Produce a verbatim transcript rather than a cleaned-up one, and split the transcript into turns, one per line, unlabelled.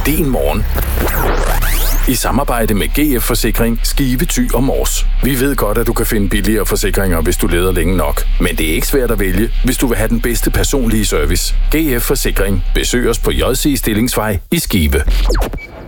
din morgen. I samarbejde med G F Forsikring, Skive, Thy og Mors. Vi ved godt, at du kan finde billigere forsikringer, hvis du leder længe nok. Men det er ikke svært at vælge, hvis du vil have den bedste personlige service. G F Forsikring. Besøg os på J C Stillingsvej i Skive.